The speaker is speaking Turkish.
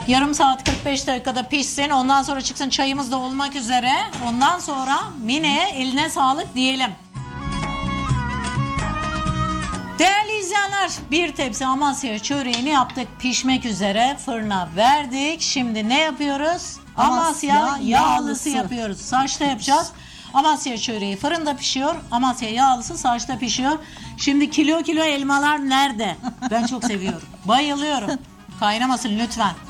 Yarım saat 45 dakikada pişsin. Ondan sonra çıksın, çayımız da olmak üzere. Ondan sonra Mine'ye eline sağlık diyelim. Değerli izleyenler, bir tepsi Amasya çöreğini yaptık. Pişmek üzere fırına verdik. Şimdi ne yapıyoruz? Amasya yağlısı yapıyoruz. Saçta yapacağız. Amasya çöreği fırında pişiyor. Amasya yağlısı saçta pişiyor. Şimdi kilo kilo elmalar nerede? Ben çok seviyorum. Bayılıyorum. Kaynamasın lütfen.